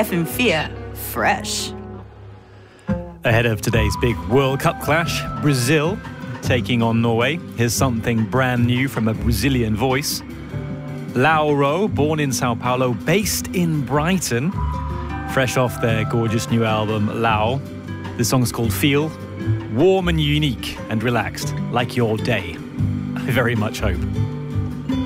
FM4 Fresh. Ahead of today's big World Cup clash, Brazil taking on Norway. Here's something brand new from a Brazilian voice. Lauro, born in Sao Paulo, based in Brighton. Fresh off their gorgeous new album, Lau. The song's called Feel. Warm and unique and relaxed, like your day. I very much hope.